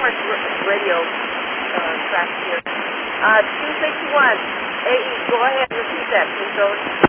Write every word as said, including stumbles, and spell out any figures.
Commerce Radio uh, track here. Uh, two sixty-one, A E, go ahead and repeat that, please, Owen.